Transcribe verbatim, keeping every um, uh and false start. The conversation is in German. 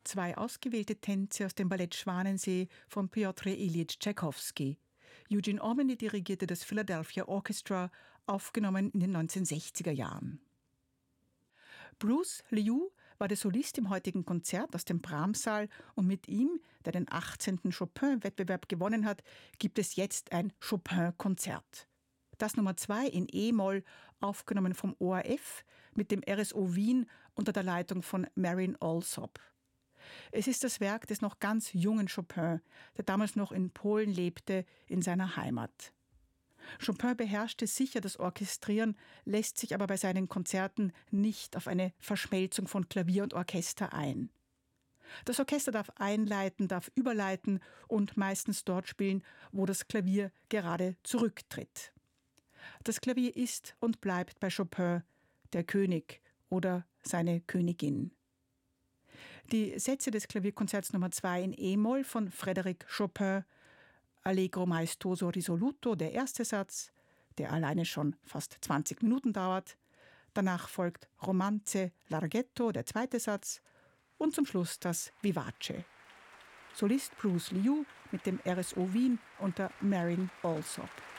zwei ausgewählte Tänze aus dem Ballett Schwanensee von Pjotr Iljitsch Tschaikowski. Eugene Ormandy dirigierte das Philadelphia Orchestra, aufgenommen in den neunzehnhundertsechziger Jahren. Bruce Liu war der Solist im heutigen Konzert aus dem Brahms-Saal und mit ihm, der den achtzehnten Chopin-Wettbewerb gewonnen hat, gibt es jetzt ein Chopin-Konzert. Das Nummer zwei in E-Moll, aufgenommen vom O R F mit dem R S O Wien unter der Leitung von Marin Alsop. Es ist das Werk des noch ganz jungen Chopin, der damals noch in Polen lebte, in seiner Heimat. Chopin beherrschte sicher das Orchestrieren, lässt sich aber bei seinen Konzerten nicht auf eine Verschmelzung von Klavier und Orchester ein. Das Orchester darf einleiten, darf überleiten und meistens dort spielen, wo das Klavier gerade zurücktritt. Das Klavier ist und bleibt bei Chopin der König oder seine Königin. Die Sätze des Klavierkonzerts Nummer zwei in E-Moll von Frédéric Chopin, Allegro maestoso risoluto, der erste Satz, der alleine schon fast zwanzig Minuten dauert. Danach folgt Romanze larghetto, der zweite Satz, und zum Schluss das Vivace. Solist Bruce Liu mit dem R S O Wien unter Marin Alsop.